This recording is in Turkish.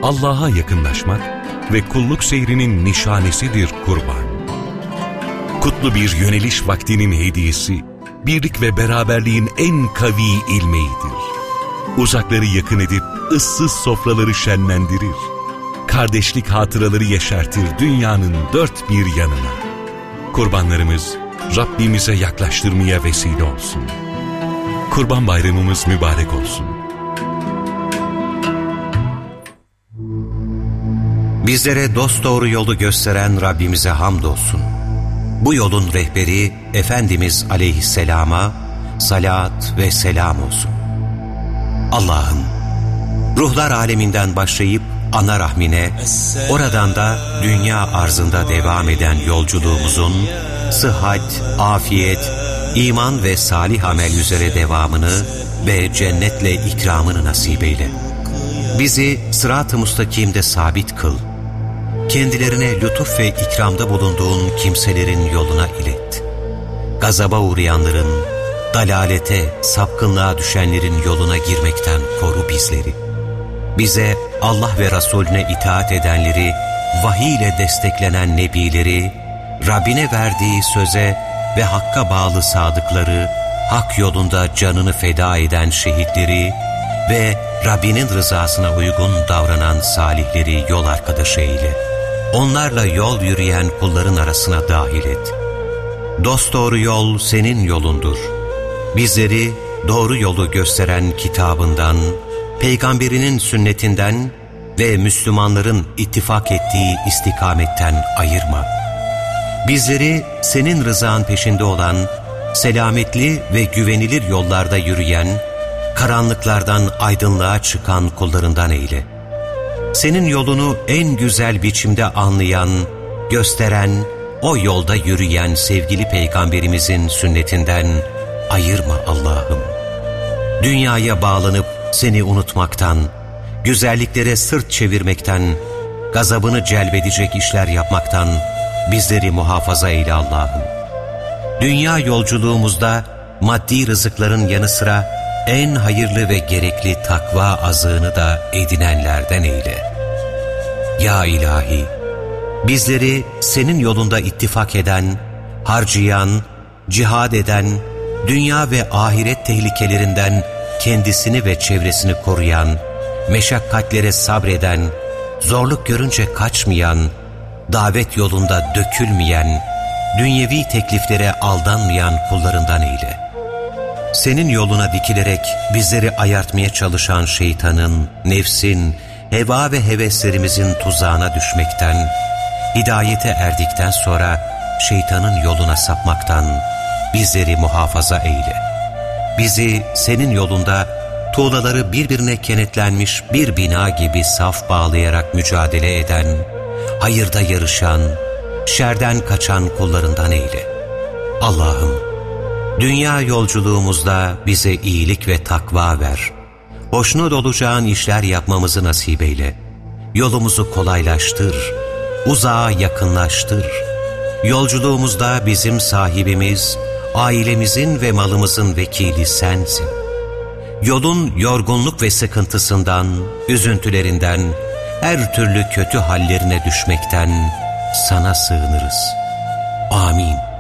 Allah'a yakınlaşmak ve kulluk seyrinin nişanesidir kurban. Kutlu bir yöneliş vaktinin hediyesi, birlik ve beraberliğin en kavi ilmeğidir. Uzakları yakın edip ıssız sofraları şenlendirir. Kardeşlik hatıraları yeşertir dünyanın dört bir yanına. Kurbanlarımız Rabbimize yaklaştırmaya vesile olsun. Kurban Bayramımız mübarek olsun. Bizlere dosdoğru yolu gösteren Rabbimize hamdolsun. Bu yolun rehberi Efendimiz Aleyhisselam'a salat ve selam olsun. Allah'ım, ruhlar aleminden başlayıp ana rahmine, oradan da dünya arzında devam eden yolculuğumuzun sıhhat, afiyet, iman ve salih amel üzere devamını ve cennetle ikramını nasip eyle. Bizi sırat-ı mustakimde sabit kıl. Kendilerine lütuf ve ikramda bulunduğun kimselerin yoluna ilet. Gazaba uğrayanların, dalalete, sapkınlığa düşenlerin yoluna girmekten koru bizleri. Bize Allah ve Resulüne itaat edenleri, vahiy ile desteklenen nebileri, Rabbine verdiği söze ve hakka bağlı sadıkları, hak yolunda canını feda eden şehitleri ve Rabbinin rızasına uygun davranan salihleri yol arkadaşı eyle. Onlarla yol yürüyen kulların arasına dahil et. Dosdoğru yol senin yolundur. Bizleri doğru yolu gösteren kitabından, peygamberinin sünnetinden ve Müslümanların ittifak ettiği istikametten ayırma. Bizleri senin rızan peşinde olan, selametli ve güvenilir yollarda yürüyen, karanlıklardan aydınlığa çıkan kullarından eyle. Senin yolunu en güzel biçimde anlayan, gösteren, o yolda yürüyen sevgili Peygamberimizin sünnetinden ayırma Allah'ım. Dünyaya bağlanıp seni unutmaktan, güzelliklere sırt çevirmekten, gazabını celbedecek işler yapmaktan bizleri muhafaza eyle Allah'ım. Dünya yolculuğumuzda maddi rızıkların yanı sıra en hayırlı ve gerekli takva azığını da edinenlerden eyle. Ya ilahi, bizleri senin yolunda ittifak eden, harcayan, cihad eden, dünya ve ahiret tehlikelerinden kendisini ve çevresini koruyan, meşakkatlere sabreden, zorluk görünce kaçmayan, davet yolunda dökülmeyen, dünyevi tekliflere aldanmayan kullarından eyle. Senin yoluna dikilerek bizleri ayartmaya çalışan şeytanın, nefsin, heva ve heveslerimizin tuzağına düşmekten, hidayete erdikten sonra şeytanın yoluna sapmaktan bizleri muhafaza eyle. Bizi senin yolunda tuğlaları birbirine kenetlenmiş bir bina gibi saf bağlayarak mücadele eden, hayırda yarışan, şerden kaçan kullarından eyle. Allah'ım, dünya yolculuğumuzda bize iyilik ve takva ver. Hoşnut olacağın işler yapmamızı nasip eyle. Yolumuzu kolaylaştır, uzağa yakınlaştır. Yolculuğumuzda bizim sahibimiz, ailemizin ve malımızın vekili sensin. Yolun yorgunluk ve sıkıntısından, üzüntülerinden, her türlü kötü hallerine düşmekten sana sığınırız. Amin.